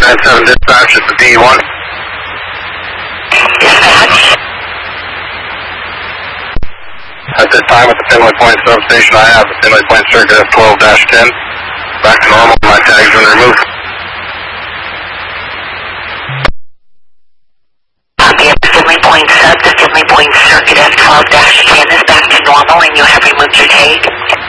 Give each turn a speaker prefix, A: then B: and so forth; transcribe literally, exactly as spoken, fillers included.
A: nine seven dispatch at the D one.
B: Dispatch.
A: At this time at the Fenway Point substation, I have the Fenway Point circuit F twelve ten. Back to normal, my tag's been removed.
B: Copy of the Fenway Point sub, the Fenway Point circuit F twelve ten is back to normal and you have removed your tag.